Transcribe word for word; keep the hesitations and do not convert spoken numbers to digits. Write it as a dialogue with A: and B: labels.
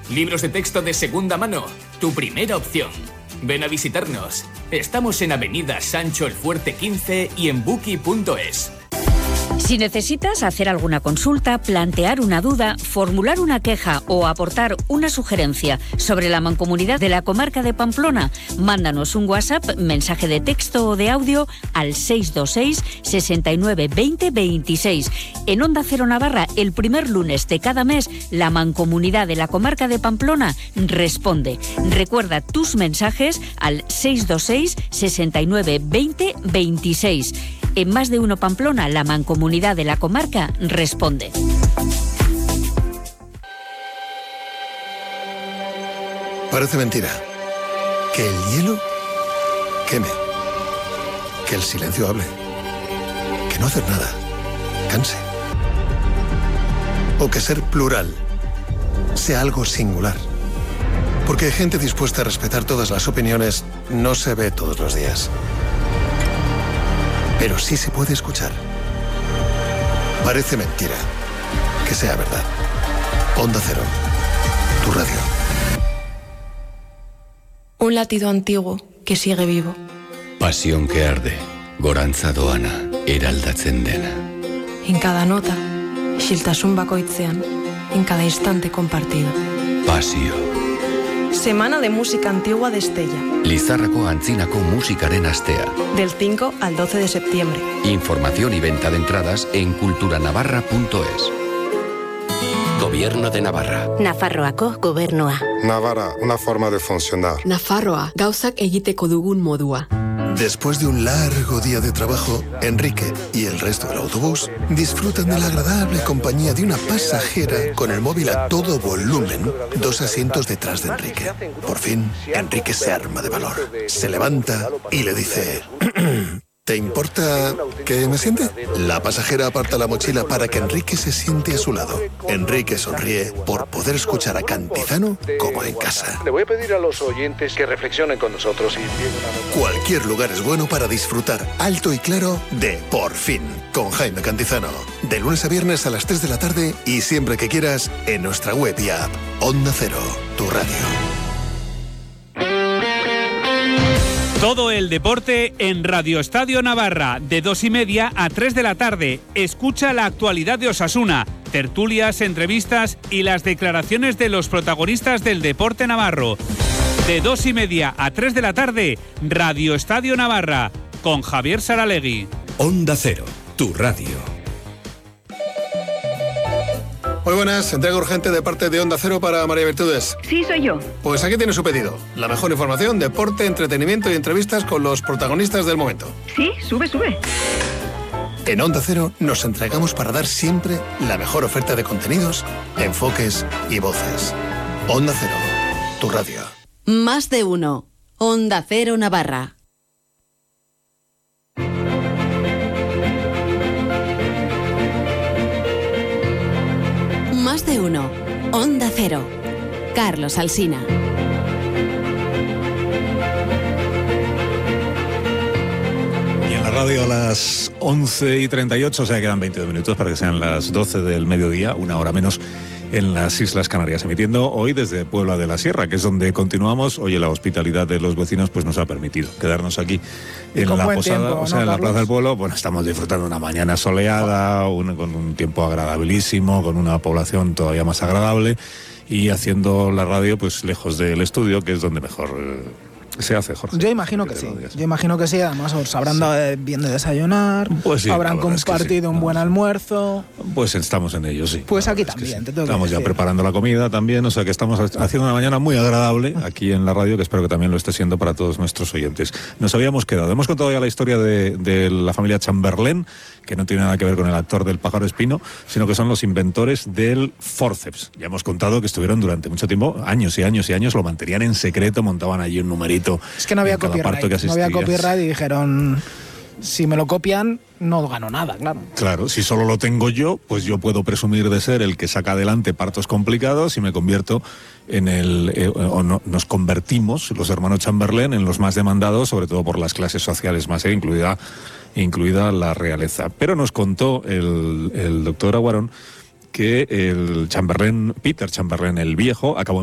A: Libros de texto de segunda mano, tu primera opción. Ven a visitarnos. Estamos en Avenida Sancho el Fuerte quince y en buki punto es.
B: Si necesitas hacer alguna consulta, plantear una duda, formular una queja o aportar una sugerencia sobre la mancomunidad de la comarca de Pamplona, mándanos un WhatsApp, mensaje de texto o de audio al seis dos seis, sesenta y nueve, veinte, veintiséis. En Onda Cero Navarra, el primer lunes de cada mes, la mancomunidad de la comarca de Pamplona responde. Recuerda tus mensajes al seis dos seis, sesenta y nueve, veinte, veintiséis. En Más de Uno Pamplona, la mancomunidad de la comarca responde.
C: Parece mentira que el hielo queme, que el silencio hable, que no hacer nada canse, o que ser plural sea algo singular. Porque gente dispuesta a respetar todas las opiniones no se ve todos los días. Pero sí se puede escuchar. Parece mentira que sea verdad. Onda Cero, tu radio.
D: Un latido antiguo que sigue vivo.
E: Pasión que arde, gorantza doana, eraldatzen dena.
D: En cada nota, xiltasun bakoitzean, en cada instante compartido.
E: Pasio.
D: Semana de música antigua de Estella.
E: Lizarrako antzinako musikaren astea.
D: Del cinco al doce de septiembre.
E: Información y venta de entradas en culturanavarra punto es. Gobierno de Navarra.
F: Nafarroako gobernua.
G: Navarra, una forma de funcionar.
H: Nafarroa, gauzak egiteko dugun modua.
C: Después de un largo día de trabajo, Enrique y el resto del autobús disfrutan de la agradable compañía de una pasajera con el móvil a todo volumen, dos asientos detrás de Enrique. Por fin, Enrique se arma de valor, se levanta y le dice... ¿Te importa que me siente? La pasajera aparta la mochila para que Enrique se siente a su lado. Enrique sonríe por poder escuchar a Cantizano como en casa.
I: Le voy a pedir a los oyentes que reflexionen con nosotros y...
C: Cualquier lugar es bueno para disfrutar alto y claro de Por Fin, con Jaime Cantizano. De lunes a viernes a las tres de la tarde y siempre que quieras en nuestra web y app. Onda Cero, tu radio.
J: Todo el deporte en Radio Estadio Navarra, de dos y media a tres de la tarde. Escucha la actualidad de Osasuna, tertulias, entrevistas y las declaraciones de los protagonistas del deporte navarro. De dos y media a tres de la tarde, Radio Estadio Navarra, con Javier Saralegui.
E: Onda Cero, tu radio.
C: Muy buenas, entrega urgente de parte de Onda Cero para María Virtudes.
K: Sí, soy yo.
C: Pues aquí tiene su pedido. La mejor información, deporte, entretenimiento y entrevistas con los protagonistas del momento.
K: Sí, sube, sube.
C: En Onda Cero nos entregamos para dar siempre la mejor oferta de contenidos, enfoques y voces. Onda Cero, tu radio.
F: Más de uno. Onda Cero Navarra. Más de uno. Onda Cero. Carlos Alsina.
L: Y en la radio a las once y treinta y ocho, o sea, quedan veintidós minutos para que sean las doce del mediodía, una hora menos en las Islas Canarias, emitiendo hoy desde Puebla de la Sierra, que es donde continuamos. Oye, la hospitalidad de los vecinos pues nos ha permitido quedarnos aquí en la posada, tiempo, o sea, ¿no, en la Carlos? Plaza del Pueblo. Bueno, estamos disfrutando de una mañana soleada, un, con un tiempo agradabilísimo, con una población todavía más agradable y haciendo la radio pues lejos del estudio, que es donde mejor eh, se hace, Jorge.
M: Yo imagino que sí, yo imagino que sí, además os habrán dado sí. bien de desayunar, pues sí, habrán compartido sí. un buen almuerzo.
L: Pues estamos en ello, sí.
M: Pues aquí también,
L: sí.
M: te tengo
L: Estamos
M: que
L: ya
M: decir.
L: preparando la comida también, o sea que estamos haciendo una mañana muy agradable aquí en la radio, que espero que también lo esté siendo para todos nuestros oyentes. Nos habíamos quedado, hemos contado ya la historia de, de la familia Chamberlain, que no tiene nada que ver con el actor del pájaro espino, sino que son los inventores del forceps. Ya hemos contado que estuvieron durante mucho tiempo, años y años y años, lo mantenían en secreto, montaban allí un numerito.
M: Es que no había copyright, no había copyright y dijeron, si me lo copian, no gano nada, claro.
L: Claro, si solo lo tengo yo, pues yo puedo presumir de ser el que saca adelante partos complicados y me convierto en el, eh, o no, nos convertimos, los hermanos Chamberlain, en los más demandados, sobre todo por las clases sociales más, eh, incluida, incluida la realeza. Pero nos contó el, el doctor Aguarón que el Chamberlain, Peter Chamberlain el viejo, acabó